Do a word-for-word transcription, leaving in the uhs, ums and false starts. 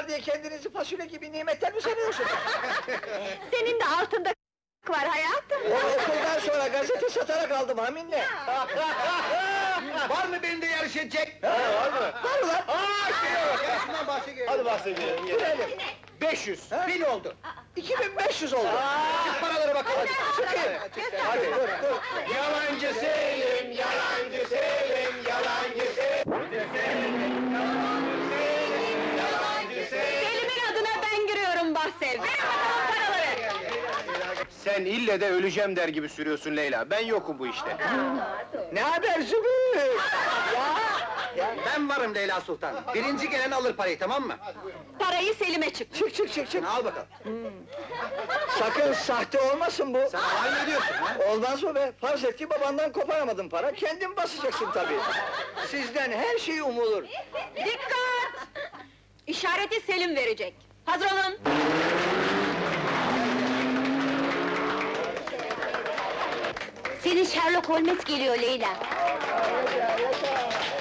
diye kendinizi fasulye gibi nimetten mi sanıyorsunuz? Senin de altında var hayatım. O okuldan sonra gazete satarak aldım haminle. Var mı benimle yarış edecek? Ha, var mı? Var ulan! Şundan bahsedelim. Hadi bahsedelim. Girelim. beş yüz, Ha? bin oldu. iki bin beş yüz oldu. Çık paraları bakalım. Çıkayım. Hadi. Dur, dur. Yalancı Selim, yalancı Selim, yalancı Selim. Selim'in adına ben giriyorum bahse. Verin bakalım paraları. Sen ille de öleceğim der gibi sürüyorsun Leyla. Ben yokum bu işte. Ne haber Zübür? Ya! Ya! Ben varım Leyla Sultan. Birinci gelen alır parayı, tamam mı? Parayı Selim'e çık. Çık çık çık çık! Al bakalım. Sakın sahte olmasın bu! Sen alay mı ediyorsun ha? Olmaz mı be? Farz et ki babandan koparamadın para, kendin basacaksın tabii! Sizden her şey umulur! Dikkat! İşareti Selim verecek. Hazır olun. Senin Sherlock Holmes geliyor Leyla. Yaşa, yaşa!